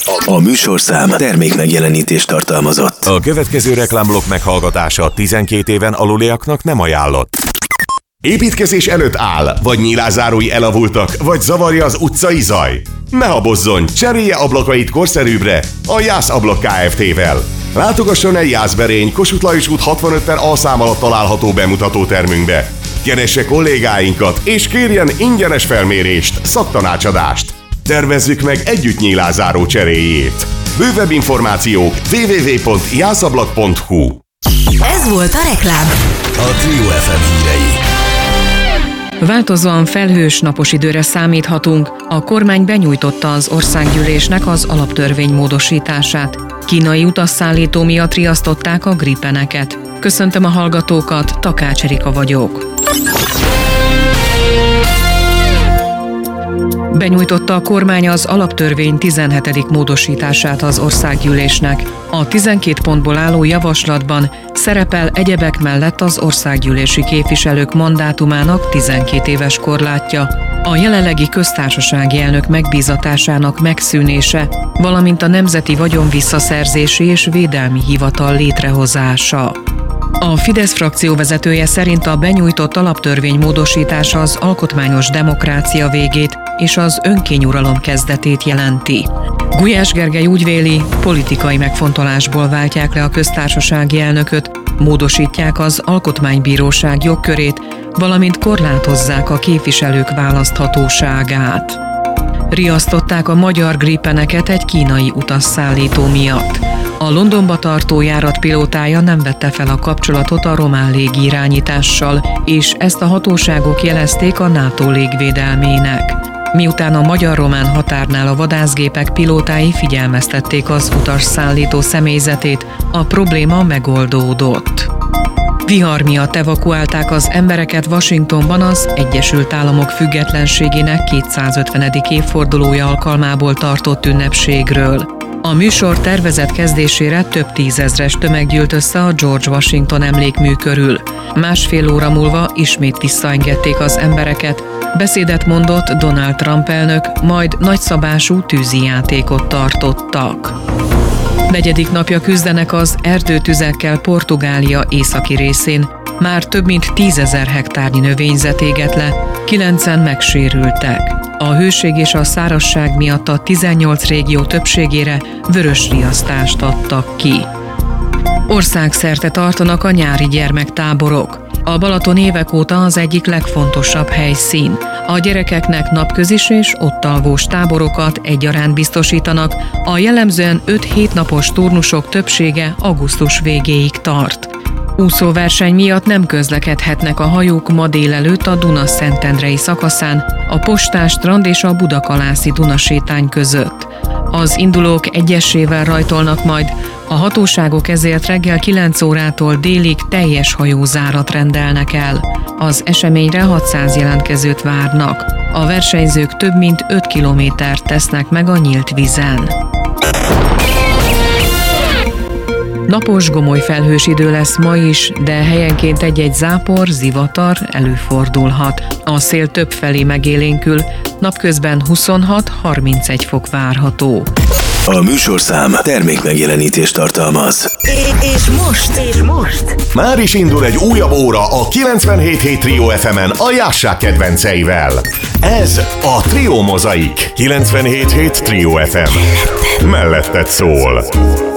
A műsorszám termék megjelenítést tartalmazott. A következő reklámblokk meghallgatása 12 éven aluliaknak nem ajánlott. Építkezés előtt áll, vagy nyílászárói elavultak, vagy zavarja az utcai zaj? Ne habozzon, cserélje ablakait korszerűbbre a Jász Ablak Kft-vel. Látogasson el Jászberény, Kossuth Lajos út 65-en alszám alatt található bemutatótermünkbe. Keresse kollégáinkat, és kérjen ingyenes felmérést, szaktanácsadást. Tervezzük meg együtt nyílászáró cseréjét. Bővebb információk www.jászablak.hu. Ez volt a reklám. A Trio FM hírei. Változóan felhős napos időre számíthatunk. A kormány benyújtotta az országgyűlésnek az alaptörvény módosítását. Kínai utasszállító miatt riasztották a gripeneket. Köszöntöm a hallgatókat, Takács Erika vagyok. Benyújtotta a kormány az alaptörvény 17. módosítását az országgyűlésnek. A 12 pontból álló javaslatban szerepel egyebek mellett az országgyűlési képviselők mandátumának 12 éves korlátja, a jelenlegi köztársasági elnök megbízatásának megszűnése, valamint a Nemzeti Vagyonvisszaszerzési és Védelmi Hivatal létrehozása. A Fidesz frakció vezetője szerint a benyújtott alaptörvény módosítása az alkotmányos demokrácia végét és az önkényuralom kezdetét jelenti. Gulyás Gergely úgy véli, politikai megfontolásból váltják le a köztársasági elnököt, módosítják az alkotmánybíróság jogkörét, valamint korlátozzák a képviselők választhatóságát. Riasztották a magyar gripeneket egy kínai utasszállító miatt. A Londonba tartó járat pilótája nem vette fel a kapcsolatot a román légirányítással, és ezt a hatóságok jelezték a NATO légvédelmének. Miután a magyar-román határnál a vadászgépek pilótái figyelmeztették az utasszállító személyzetét, a probléma megoldódott. Vihar miatt evakuálták az embereket Washingtonban az Egyesült Államok függetlenségének 250. évfordulója alkalmából tartott ünnepségről. A műsor tervezett kezdésére több tízezres tömeg gyűlt össze a George Washington emlékmű körül. Másfél óra múlva ismét visszaengedték az embereket, beszédet mondott Donald Trump elnök, majd nagyszabású tűzijátékot tartottak. Negyedik napja küzdenek az erdőtüzekkel Portugália északi részén. Már több mint 10 000 hektárnyi növényzet égett le, 9-en megsérültek. A hőség és a szárazság miatt a 18 régió többségére vörös riasztást adtak ki. Országszerte tartanak a nyári gyermektáborok. A Balaton évek óta az egyik legfontosabb helyszín. A gyerekeknek napközis és ott alvós táborokat egyaránt biztosítanak, a jellemzően 5-7 napos turnusok többsége augusztus végéig tart. Úszóverseny miatt nem közlekedhetnek a hajók ma délelőtt a Duna-Szentendrei szakaszán, a Postás strand és a Budakalászi Dunasétány között. Az indulók egyesével rajtolnak majd, a hatóságok ezért reggel 9 órától délig teljes hajózárat rendelnek el. Az eseményre 600 jelentkezőt várnak. A versenyzők több mint 5 kilométert tesznek meg a nyílt vízen. Napos, gomoly felhős idő lesz ma is, de helyenként egy-egy zápor, zivatar előfordulhat. A szél többfelé megélénkül, napközben 26-31 fok várható. A műsorszám termék megjelenítést tartalmaz. És most. Már is indul egy újabb óra a 97.7 Trio FM-en a Jászság kedvenceivel. Ez a Trio Mozaik. 97.7 Trio FM. Melletted szól.